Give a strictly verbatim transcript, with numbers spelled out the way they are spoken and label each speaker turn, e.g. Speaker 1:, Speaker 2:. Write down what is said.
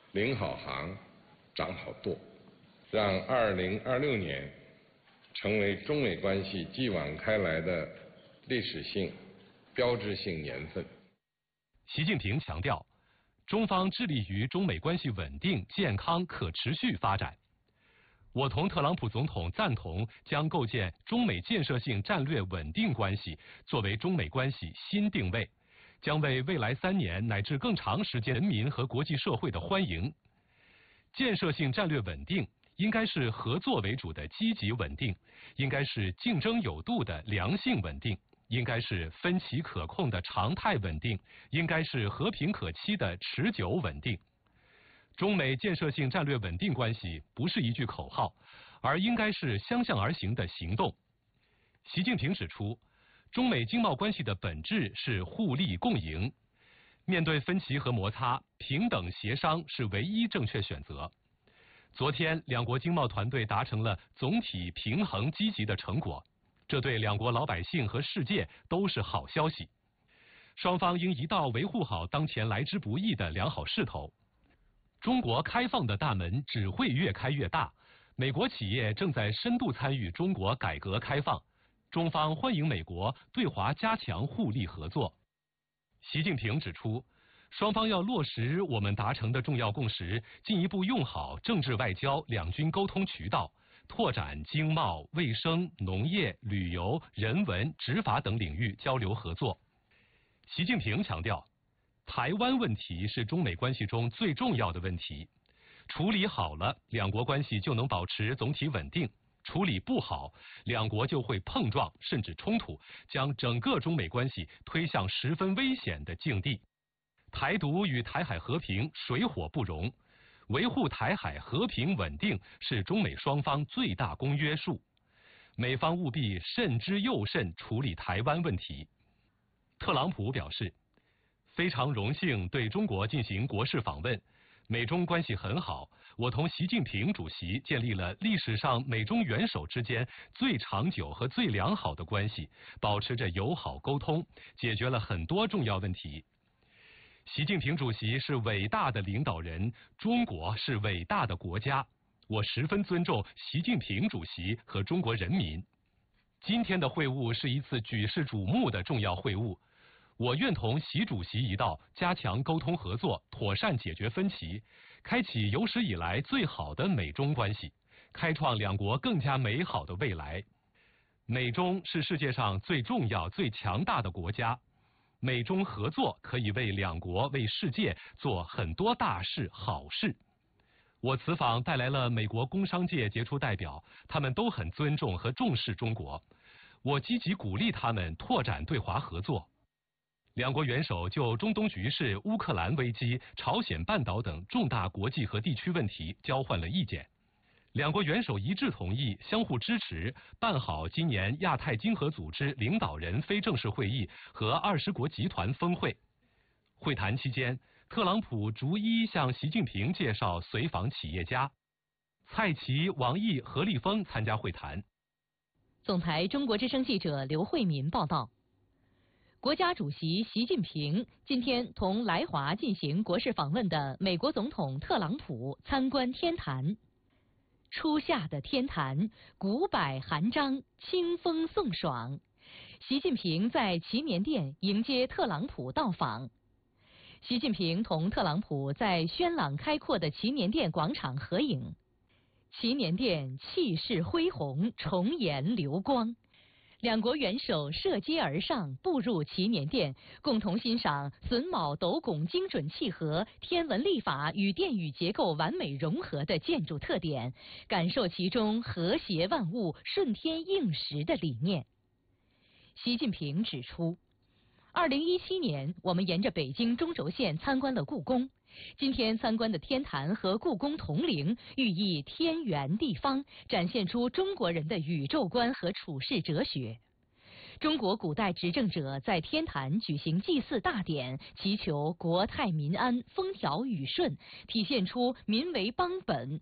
Speaker 1: 领好航，掌好舵，让二零二六年成为中美关系继往开来的历史性、标志性年份。
Speaker 2: 习近平强调，中方致力于中美关系稳定、健康、可持续发展。我同特朗普总统赞同将构建中美建设性战略稳定关系作为中美关系新定位，将为未来三年乃至更长时间人民和国际社会的欢迎。建设性战略稳定应该是合作为主的积极稳定，应该是竞争有度的良性稳定，应该是分歧可控的常态稳定，应该是和平可期的持久稳定。中美建设性战略稳定关系不是一句口号，而应该是相向而行的行动。习近平指出，中美经贸关系的本质是互利共赢，面对分歧和摩擦，平等协商是唯一正确选择。昨天，两国经贸团队达成了总体平衡积极的成果，这对两国老百姓和世界都是好消息。双方应一道维护好当前来之不易的良好势头。中国开放的大门只会越开越大，美国企业正在深度参与中国改革开放，中方欢迎美国对华加强互利合作。习近平指出，双方要落实我们达成的重要共识，进一步用好政治外交两军沟通渠道，拓展经贸、卫生、农业、旅游、人文、执法等领域交流合作。习近平强调，台湾问题是中美关系中最重要的问题，处理好了，两国关系就能保持总体稳定；处理不好，两国就会碰撞甚至冲突，将整个中美关系推向十分危险的境地。台独与台海和平水火不容，维护台海和平稳定是中美双方最大公约数，美方务必慎之又慎处理台湾问题。特朗普表示，非常荣幸对中国进行国事访问，美中关系很好，我同习近平主席建立了历史上美中元首之间最长久和最良好的关系，保持着友好沟通，解决了很多重要问题。习近平主席是伟大的领导人，中国是伟大的国家，我十分尊重习近平主席和中国人民。今天的会晤是一次举世瞩目的重要会晤，我愿同习主席一道加强沟通合作，妥善解决分歧，开启有史以来最好的美中关系，开创两国更加美好的未来。美中是世界上最重要、最强大的国家，美中合作可以为两国、为世界做很多大事、好事。我此访带来了美国工商界杰出代表，他们都很尊重和重视中国，我积极鼓励他们拓展对华合作。两国元首就中东局势、乌克兰危机、朝鲜半岛等重大国际和地区问题交换了意见。两国元首一致同意相互支持，办好今年亚太经合组织领导人非正式会议和二十国集团峰会。会谈期间，特朗普逐一向习近平介绍随访企业家，蔡奇、王毅、何立峰参加会谈。
Speaker 3: 总台中国之声记者刘慧民报道。国家主席习近平今天同来华进行国事访问的美国总统特朗普参观天坛。初夏的天坛，古柏含章，清风送爽。习近平在祈年殿迎接特朗普到访。习近平同特朗普在轩朗开阔的祈年殿广场合影。祈年殿气势恢宏，重颜流光。两国元首涉阶而上，步入祈年殿，共同欣赏榫卯斗拱精准契合、天文历法与殿宇结构完美融合的建筑特点，感受其中和谐万物、顺天应时的理念。习近平指出，二零一七年，我们沿着北京中轴线参观了故宫。今天参观的天坛和故宫同龄，寓意天圆地方，展现出中国人的宇宙观和处世哲学。中国古代执政者在天坛举行祭祀大典，祈求国泰民安、风调雨顺，体现出民为邦本、